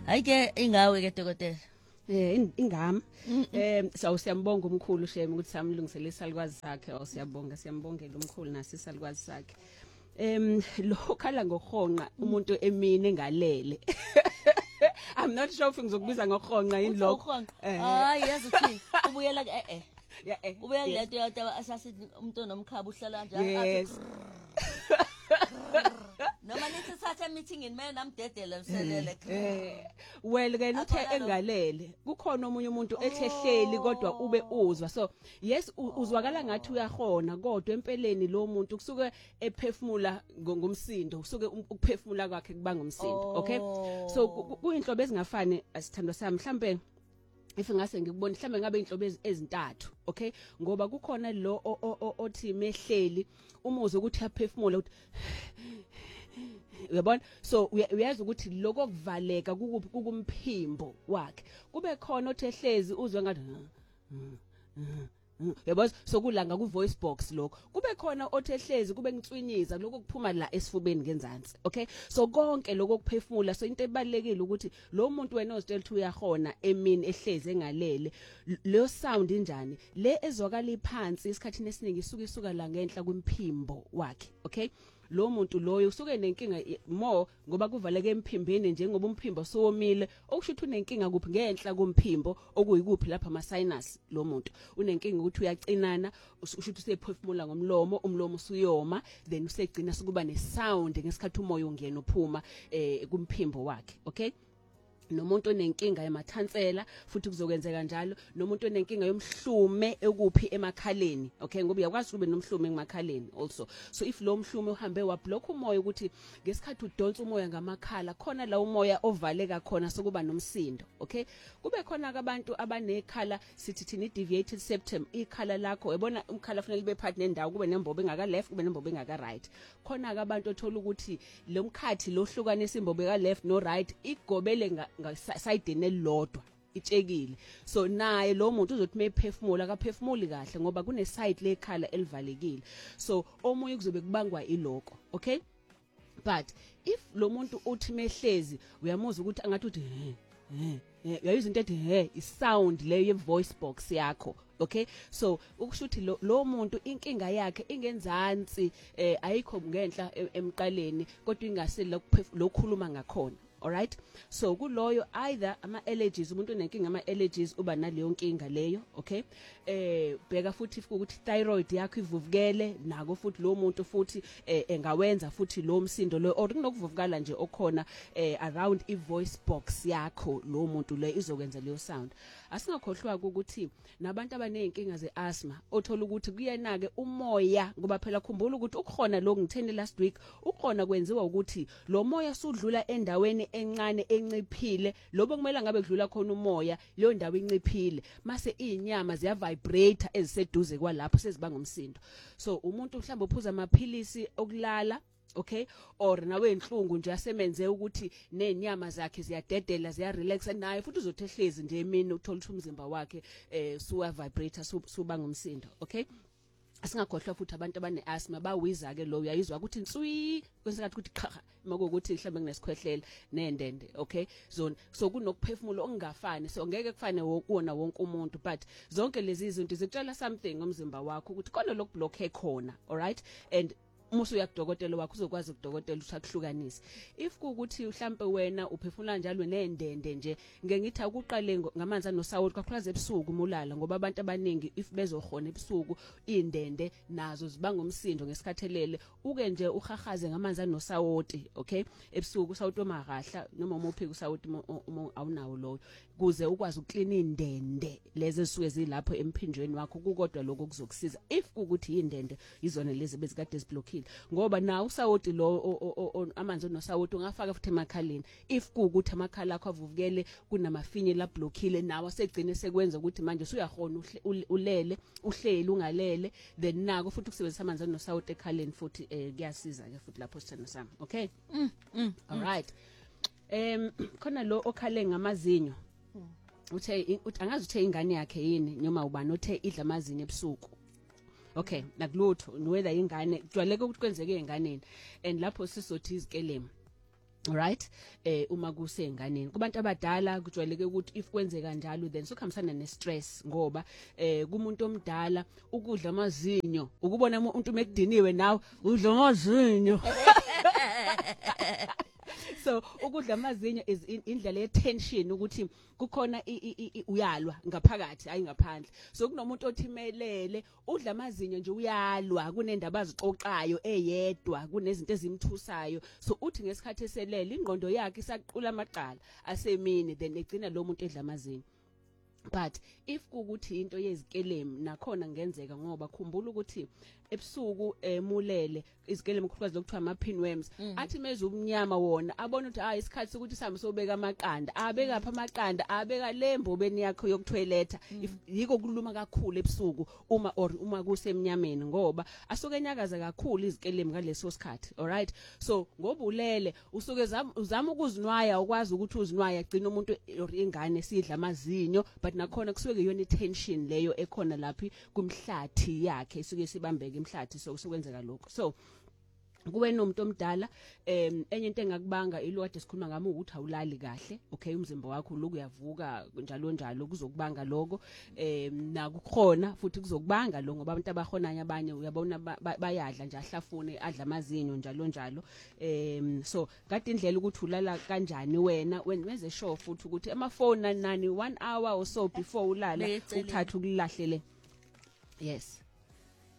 Ayike ingawe ke dokotela. Ingami siyambonga umkhulu Sheme ukuthi samlungisele isalukwazi sakhe siyambongela umkhulu nasi isalukwazi sakhe lo khala ngokhonqa umuntu emini engalele I'm not sure if ngizokubiza ngokhonqa yini lokho hayi yazi uthi ubuyela ubuyela leto asasithi umuntu nomkhaba uhlala njalo noma nithi sathe meeting in namdedela uselele well ke uthe engalele kukhona omunye umuntu ethehleli kodwa ube uzwa so yes uzwakala ngathi uyahona kodwa empeleni lo muntu kusuke ephefumula ngomsindo kusuke ukuphefumula kwakhe kubanga umsindo okay so kuyinhlobo ezingafani asithandwa sami mhlambe if ngase ngikubona mhlambe ngabe inhlobo ezintathu okay ngoba kukhona lo othi mehleli umuzo ukuthi yaphefumula ukuthi uyabona so uyazi ukuthi lokho kuvaleka kukumphimbo wakhe kube khona othehlezi uzwe ngathi yabona so kulanga ku voice box lokho kube khona othehlezi kube ngicwinyiza lokho kuphuma la esifubeni ngenzansi okay so konke lokho kuphefumula so into ebalekile ukuthi lo muntu wena ozitshela ukuthi uyahona emini ehlezi engalele lo sound injani le ezwakala iphansi isikhathini esiningi isuka la ngenhla kwimphimbo wakhe okay lo muntu loyo usuke nenkinga more ngoba kuvaleke emphimbeni njengoba umphimbo sowomile okusho ukuthi unenkinga kuphi ngenhla komphimbo okuyikuphi lapha ama sinus lo muntu unenkinga ukuthi uyacinana usho ukuthi usephefumula ngomlomo umlomo usuyoma then usegcina sokuba ne sound ngesikhathi umoya ungena uphuma kumphimbo wakhe okay nomuntu onenkinga yamathansela futhi kuzokwenzeka njalo nomuntu onenkinga yomhlume ekuphi emakhaleni okay ngoba uyakwazi ube nomhlume emakhaleni also so if lo mhlume uhambe wablock umoya ukuthi ngesikhathi udonsa umoya ngamakhala khona la umoya ovaleka khona sokuba nomsindo okay kube khona abantu abanekhala sithi thina deviated septum ikhala lakho uyabona umkhala kufanele libe part nendawo kube nembobo engaka left kube nembobo engaka right khona abantu othola ukuthi lo mkhathi lo hlukanisa imbobo eka left no right igobele side nelodwa itshekile so naye lo muntu uzothi mephefumula akaphefumuli kahle ngoba kune side lekhala elivalekile so omunye kuzobe kubangwa iloko okay but if lo muntu uthi mehlezi uyamuzwa ukuthi angathi uthi uyayizwa into ethi isound leyo ye voice box yakho okay so ukusho ukuthi lo muntu inkinga yakhe ingenzansi ayikho ngenhla emqaleni kodwa ingaseli lokukhuluma ngakhona alright so kuloyo either ama allergies umuntu unenkinga ama allergies uba naleyo nkinga leyo okay bheka futhi ukuthi thyroid yakho ivuvukele nako futhi lo muntu futhi engawenza futhi lo msindo lo or kunokuvuvukala nje okhona around i voice box yakho lo muntu le izokwenza leyo sound asingakhohlwa ukuthi nabantu abanenkinga ze asthma othola ukuthi kuyena ke umoya ngoba phela khumbula ukuthi ukukhona lo ngithene last week ukukhona kwenziwa ukuthi lo moya sudlula endaweni encane enciphile lobo kumele ngabe kudlula khona umoya leyo ndawo inciphile mase inyama ziya vibrate eziseduze kwalapho sezibanga umsindo so umuntu mhlawumbe uphuza amaphilisi okulala okay or nawe inhlungu nje asemenze ukuthi nenyama zakhe ziyadedela ziya relax naye futhi uzothehlezi nje emini uthola ukuthi umzimba wakhe suwa vibrate subanga umsindo okay asingakhohlwa futhi abantu abane asthma bawiza ke lo uyayizwa ukuthi inswi kwenzathi ukuthi qha makuthi mhlambe kunesikhwehlela nendende okay so kunokuphefumula okungafani so ngeke kufane wona wonke umuntu but zonke lezi izinto zitshela something ngomzimba wakho ukuthi khona lokublock khona alright and musu yakudokotela wakho uzokwazi ukudokotela usakuhlukanisa if kuukuthi mhlambe wena uphefumula njalo nendende nje ngeke ngithi akuqale ngamanzi anosawoti kakhulukazi ebusuku mulala ngoba abantu abaningi if bezokhona ebusuku indende nazo zibanga umsindo ngesikhathelele uke nje uhahaze ngamanzi anosawoti okay ebusuku usawoti omagahla noma umuphi usawoti awunawo lo kuze ukwazi uklina indende lezi esuke zilapho emphinjweni wakho kukodwa lokho kuzokusiza if kuukuthi indende izona lezi bezikade ziblockile ngoba na usawoti lo amanzi onosawoti ungafaka futhi emakhaleni if kuukuthi amakhala akho avuvukele kunamafinye la blockile nawo asegcine sekwenza ukuthi manje usuyahona ulele uhleli ungalele then nako futhi ukusebenzisa amanzi onosawoti ekhaleni futhi kuyasiza ke futhi lapho sithando sami okay all right khona lo okhale ngamazinyo uthe angazi uthe ingane yakhe yini noma ubani uthe idla amazinyo ebusuku okay nakulutho whether ingane kujwaleke ukuthi kwenzeke enganeni and lapho sizothi izikelemu right uma kusenganeni kubantu abadala kujwayeleke ukuthi if kwenzeka njalo then sokuhambisana ne-stress ngoba kumuntu omdala ukudla amazinyo ukubona umuntu mekudiniwe nawe udla amazinyo so ukudla amazinyo is indlela ye-tension ukuthi kukhona uyalwa ngaphakathi hayi ngaphandle so kunomuntu othimelele udla amazinyo nje uyalwa kunendaba azixoxayo eyedwa kunezinto ezimthusayo so uthi ngesikhathi eselele ingqondo yakhe isaqula amaqala asemini then egcina lo muntu edla amazinyo. But if kukuthi into yezikelemu nakhona ngenzeka ngoba khumbula ukuthi ebusuku mulele izikelemu khulukazi lokuthiwa ama pinworms athi meze umnyama wona abona ukuthi isikhathi sokuthi sihambe sobeka amaqanda abeka pha amaqanda abeka lembobeni yakho yokutoiletha yiko kuluma kakhulu ebusuku uma kusemnyameni ngoba asuke enyakaza kakhulu izikelemu ngaleso sikhathi. Alright, so ngoba ulele usuke uzama ukuzinwaya ukwazi ukuthi uzinwaya gcina umuntu or ingane sidla amazinyo but nakhona kusuke yona tension leyo ekhona laphi kumhlathi yakhe isuke sibambeke imhlathi so kusekwenzeka lokho. So kube nomuntu omdala enye into engakubanga ilo kade sikhuluma ngami ukuthi awulali kahle, okay, umzimba wakho loku uyavuka njalo njalo kuzokubanga lokho nakukhona futhi kuzokubanga lo ngoba abantu abahonanya abanye uyabona bayadla nje ahlafune adla amazinyo njalo njalo so kade indlela ukuthi ulala kanjani wena wenze sure futhi ukuthi amafoni nani 1 hour or so before ulala uthatha ukulahlele. Yes.